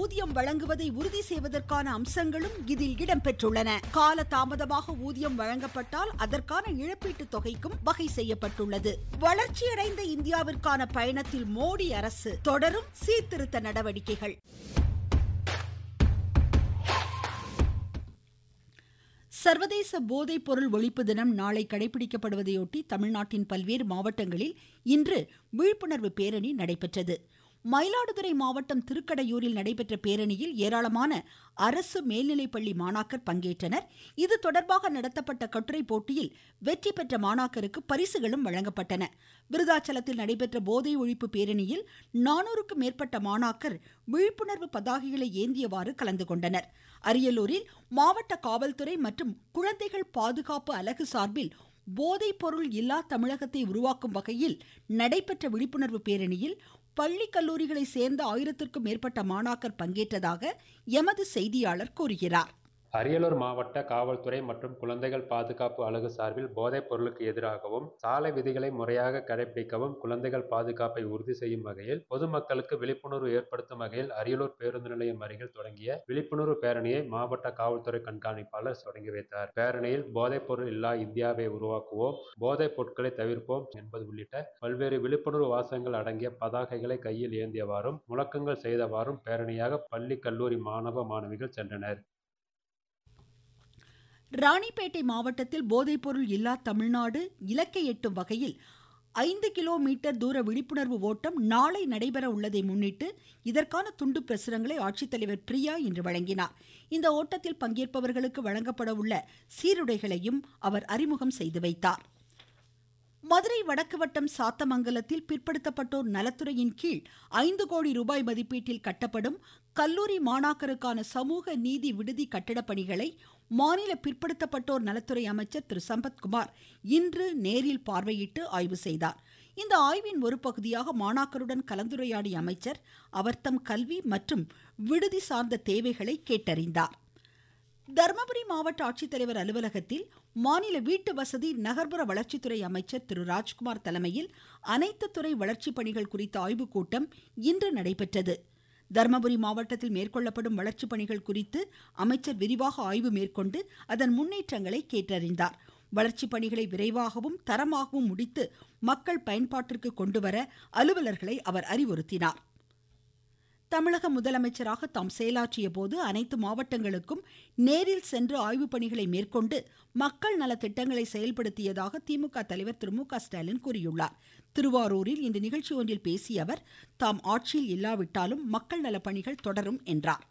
ஊதியம் வழங்குவதை உறுதி செய்வதற்கான அம்சங்களும் இதில் இடம்பெற்றுள்ளன. கால தாமதமாக ஊதியம் வழங்கப்பட்டால் அதற்கான இழப்பீட்டுத் தொகைக்கும் வகை செய்யப்பட்டுள்ளது. வளர்ச்சியடைந்த இந்தியாவிற்கான பயணத்தில் மோடி அரசு தொடரும் சீர்திருத்த நடவடிக்கைகள். சர்வதேச போதைப் பொருள் ஒழிப்பு தினம் நாளை கடைபிடிக்கப்படுவதையொட்டி தமிழ்நாட்டின் பல்வேறு மாவட்டங்களில் இன்று விழிப்புணர்வு பேரணி நடைபெற்றது. மயிலாடுதுறை மாவட்டம் திருக்கடையூரில் நடைபெற்ற பேரணியில் ஏராளமான அரசு மேல்நிலைப்பள்ளி மாணாக்கர் பங்கேற்றனர். இது தொடர்பாக நடத்தப்பட்ட கட்டுரை போட்டியில் வெற்றி பெற்ற மாணாக்கருக்கு பரிசுகளும் வழங்கப்பட்டன. விருதாச்சலத்தில் நடைபெற்ற போதை ஒழிப்பு பேரணியில் 400க்கும் மேற்பட்ட மாணாக்கர் விழிப்புணர்வு பதாகைகளை ஏந்தியவாறு கலந்து கொண்டனர். அரியலூரில் மாவட்ட காவல்துறை மற்றும் குழந்தைகள் பாதுகாப்பு அலகு சார்பில் போதைப் பொருள் இல்லா தமிழகத்தை உருவாக்கும் வகையில் நடைபெற்ற விழிப்புணர்வு பேரணியில் பள்ளி கல்லூரிகளை சேர்ந்த 1000க்கும் மேற்பட்ட மாணாக்கர் பங்கேற்றதாக எமது செய்தியாளர் கூறுகிறார். அரியலூர் மாவட்ட காவல்துறை மற்றும் குழந்தைகள் பாதுகாப்பு அலகு சார்பில் போதைப் பொருளுக்கு எதிராகவும் சாலை விதிகளை முறையாக கடைபிடிக்கவும் குழந்தைகள் பாதுகாப்பை உறுதி செய்யும் வகையில் பொதுமக்களுக்கு விழிப்புணர்வு ஏற்படுத்தும் வகையில் அரியலூர் பேருந்து நிலையம் அருகில் தொடங்கிய விழிப்புணர்வு பேரணியை மாவட்ட காவல்துறை கண்காணிப்பாளர் தொடங்கி வைத்தார். பேரணியில் போதைப் பொருள் இல்லா இந்தியாவை உருவாக்குவோம், போதைப் பொருட்களை தவிர்ப்போம் என்பது உள்ளிட்ட பல்வேறு விழிப்புணர்வு வாசகங்கள் அடங்கிய பதாகைகளை கையில் ஏந்தியவாறும் முழக்கங்கள் செய்தவாறும் பேரணியாக பள்ளி கல்லூரி மாணவ மாணவிகள் சென்றனர். ராணிப்பேட்டை மாவட்டத்தில் போதைப்பொருள் இல்லா தமிழ்நாடு இலக்கை எட்டும் வகையில் 5 கிலோமீட்டர் தூர விழிப்புணர்வு ஓட்டம் நாளை நடைபெற உள்ளதை முன்னிட்டு இதற்கான துண்டு பிரசுரங்களை ஆட்சித்தலைவர் பிரியா இன்று வழங்கினார். இந்த ஓட்டத்தில் பங்கேற்பவர்களுக்கு வழங்கப்பட உள்ள சீருடைகளையும் அவர் அறிமுகம் செய்து வைத்தார். மதுரை வடக்கு வட்டம் சாத்தமங்கலத்தில் பிற்படுத்தப்பட்டோர் நலத்துறையின் கீழ் 5 கோடி ரூபாய் மதிப்பீட்டில் கட்டப்படும் கல்லூரி மாணாக்கருக்கான சமூக நீதி விடுதி கட்டட பணிகளை மாநில பிற்படுத்தப்பட்டோர் நலத்துறை அமைச்சர் திரு சம்பத்குமார் இன்று நேரில் பார்வையிட்டு ஆய்வு செய்தார். இந்த ஆய்வின் ஒரு பகுதியாக மாணாக்கருடன் கலந்துரையாடிய அமைச்சர் அவர்தம் கல்வி மற்றும் விடுதி சார்ந்த தேவைகளை கேட்டறிந்தார். தர்மபுரி மாவட்ட ஆட்சித்தலைவர் அலுவலகத்தில் மாநில வீட்டு வசதி நகர்ப்புற வளர்ச்சித்துறை அமைச்சர் திரு ராஜ்குமார் தலைமையில் அனைத்து துறை வளர்ச்சி பணிகள் குறித்த ஆய்வுக் கூட்டம் இன்று நடைபெற்றது. தர்மபுரி மாவட்டத்தில் மேற்கொள்ளப்படும் வளர்ச்சி பணிகள் குறித்து அமைச்சர் விரிவாக ஆய்வு மேற்கொண்டு அதன் முன்னேற்றங்களை கேட்டறிந்தார். வளர்ச்சி பணிகளை விரைவாகவும் தரமாகவும் முடித்து மக்கள் பயன்பாட்டிற்கு கொண்டுவர அலுவலர்களை அவர் அறிவுறுத்தினார். தமிழக முதலமைச்சராக தாம் செயலாற்றிய போது அனைத்து மாவட்டங்களுக்கும் நேரில் சென்று ஆய்வுப் பணிகளை மேற்கொண்டு மக்கள் நல திட்டங்களை செயல்படுத்தியதாக திமுக தலைவர் திரு மு.க. ஸ்டாலின் கூறியுள்ளார். திருவாரூரில் இன்று நிகழ்ச்சி ஒன்றில் பேசிய அவர் தாம் ஆட்சியில் இல்லாவிட்டாலும் மக்கள் நல பணிகள் தொடரும் என்றார்.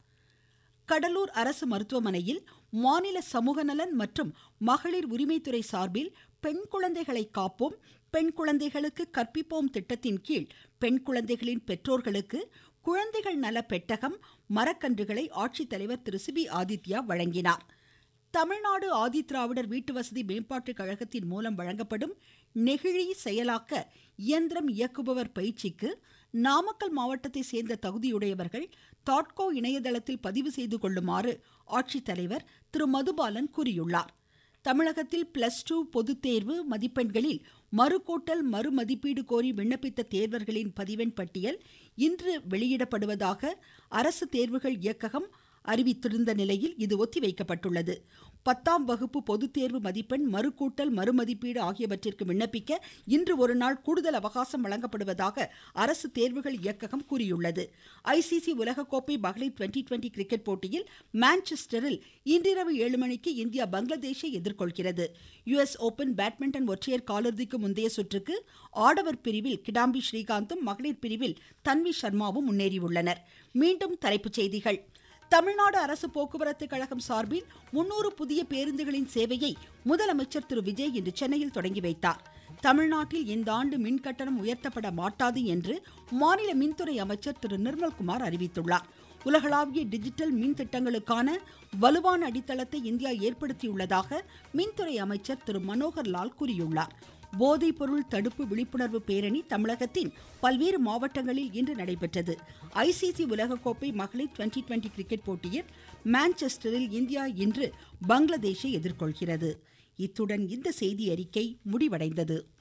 கடலூர் அரசு மருத்துவமனையில் மாநில சமூக நலன் மற்றும் மகளிர் உரிமைத்துறை சார்பில் பெண் குழந்தைகளை காப்போம், பெண் குழந்தைகளுக்கு கற்பிப்போம் திட்டத்தின் கீழ் பெண் குழந்தைகளின் பெற்றோர்களுக்கு குழந்தைகள் நல பெட்டகம், மரக்கன்றுகளை ஆட்சித்தலைவர் திரு சி.பி. ஆதித்யா வழங்கினார். தமிழ்நாடு ஆதிதிராவிடர் வீட்டு வசதி மேம்பாட்டு கழகத்தின் மூலம் வழங்கப்படும் நெகிழி செயலாக்க இயந்திரம் இயக்குபவர் பயிற்சிக்கு நாமக்கல் மாவட்டத்தை சேர்ந்த தகுதியுடையவர்கள் தாட்கோ இணையதளத்தில் பதிவு செய்து கொள்ளுமாறு ஆட்சித்தலைவர் திரு மதுபாலன் கூறியுள்ளார். தமிழகத்தில் +2 பொதுத்தேர்வு மதிப்பெண்களில் மறுகூட்டல் மறுமதிப்பீடு கோரி விண்ணப்பித்த தேர்வர்களின் பதிவெண் பட்டியல் இன்று வெளியிடப்படுவதாக அரசு தேர்வுகள் இயக்ககம் அறிவித்திருந்த நிலையில் இது ஒத்திவைக்கப்பட்டுள்ளது. 10ஆம் வகுப்பு பொதுத்தேர்வு மதிப்பெண் மறுகூட்டல் மறுமதிப்பீடு ஆகியவற்றிற்கு விண்ணப்பிக்க இன்று ஒரு நாள் கூடுதல் அவகாசம் வழங்கப்படுவதாக அரசு தேர்வுகள் இயக்ககம் கூறியுள்ளது. ஐசிசி உலகக்கோப்பை மகளிர் 2020 கிரிக்கெட் போட்டியில் மான்செஸ்டரில் இன்றிரவு 7 மணிக்கு இந்தியா பங்களாதேஷை எதிர்கொள்கிறது. US ஓபன் பேட்மிண்டன் ஒற்றையர் காலிறுதிக்கு முந்தைய சுற்றுக்கு ஆடவர் பிரிவில் கிடாம்பி ஸ்ரீகாந்தும் மகளிர் பிரிவில் தன்வி சர்மாவும் முன்னேறியுள்ளனர். மீண்டும் தலைப்புச் செய்திகள். தமிழ்நாடு அரசு போக்குவரத்து கழகம் சார்பில் 300 புதிய பேருந்துகளின் சேவையை முதலமைச்சர் திரு விஜய் இன்று சென்னையில் தொடங்கி வைத்தார். தமிழ்நாட்டில் இந்த ஆண்டு மின் கட்டணம் உயர்த்தப்பட மாட்டாது என்று மாநில மின்துறை அமைச்சர் திரு நிர்மல்குமார் அறிவித்துள்ளார். உலகளாவிய டிஜிட்டல் மின் திட்டங்களுக்கான வலுவான அடித்தளத்தை இந்தியா ஏற்படுத்தியுள்ளதாக மின்துறை அமைச்சர் திரு மனோகர் லால் கூறியுள்ளார். போதைப் பொருள் தடுப்பு விழிப்புணர்வு பேரணி தமிழகத்தின் பல்வேறு மாவட்டங்களில் இன்று நடைபெற்றது. ஐசிசி உலகக்கோப்பை மகளிர் 2020 கிரிக்கெட் போட்டியில் மான்செஸ்டரில் இந்தியா இன்று பங்களாதேஷை எதிர்கொள்கிறது. இத்துடன் இந்த செய்தி அறிக்கை முடிவடைந்தது.